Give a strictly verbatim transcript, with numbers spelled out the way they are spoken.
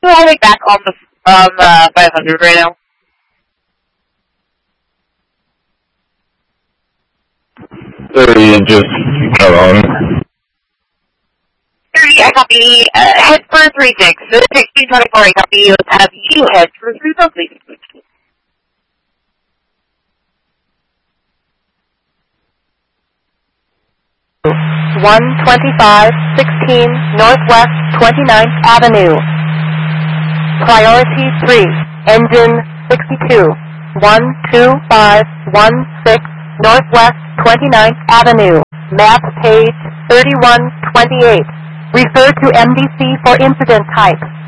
holding back on the um, uh, five hundred right now. thirty, just how long? thirty, I copy. Uh, head for three six. sixteen twenty-four, I copy. Let's have you head for three four, please. one twenty-five sixteen Northwest twenty-ninth Avenue. Priority three, engine sixty-two, one two five one six Northwest twenty-ninth Avenue. Map page thirty-one twenty-eight. Refer to M D C for incident type.